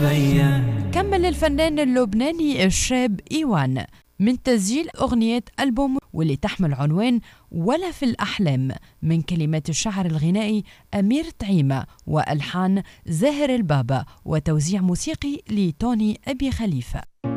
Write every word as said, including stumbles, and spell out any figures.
كمل الفنان اللبناني الشاب إيوان من تسجيل أغنية ألبوم واللي تحمل عنوان ولا في الأحلام، من كلمات الشاعر الغنائي أمير طعيمة وألحان زاهر البابا وتوزيع موسيقي لتوني أبي خليفة.